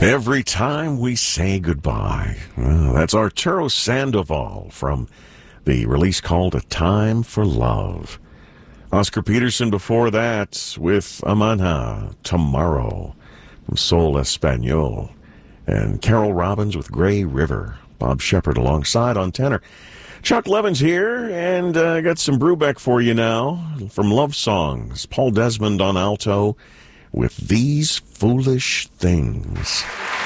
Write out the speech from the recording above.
Every time we say goodbye. Well, that's Arturo Sandoval from the release called A Time for Love. Oscar Peterson before that with Amanha, Tomorrow from Soul Espanol. And Carol Robbins with Gray River. Bob Shepard alongside on tenor. Chuck Levin's here, and I got some Brubeck for you now from Love Songs. Paul Desmond on alto with These Foolish Things.